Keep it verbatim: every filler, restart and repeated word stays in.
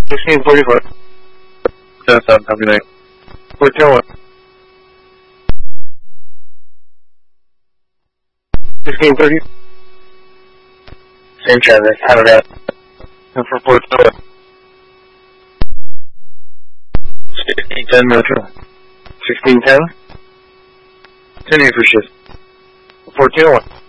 sixteen forty-four. Ten South, copy night. fourteen one. sixteen thirty. Same traffic, out of that. And for fourteen one. sixteen ten Metro. sixteen ten. ten for shift. fourteen one.